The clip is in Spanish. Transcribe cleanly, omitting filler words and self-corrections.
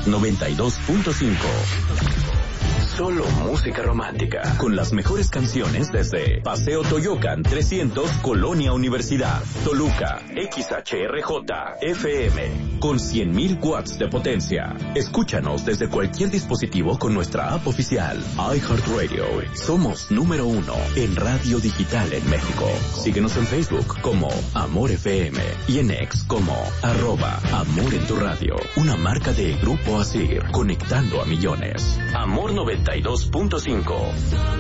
92.5. Solo música romántica, con las mejores canciones desde Paseo Toyocan 300, Colonia Universidad, Toluca, XHRJ, FM, con 100.000 watts de potencia. Escúchanos desde cualquier dispositivo con nuestra app oficial, iHeartRadio. Somos número 1 en radio digital en México. Síguenos en Facebook como Amor FM y en X como @Amor en tu radio. Una marca de Grupo Asir, conectando a millones. Amor 92.5.